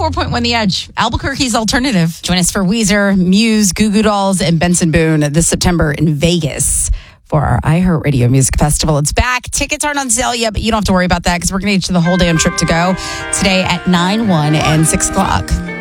94.1 The Edge, Albuquerque's alternative. Join us for Weezer, Muse, Goo Goo Dolls, and Benson Boone this September in Vegas for our iHeartRadio Music Festival. It's back. Tickets aren't on sale yet, but you don't have to worry about that because we're going to get you the whole damn trip to go today at 9, 1, and 6 o'clock.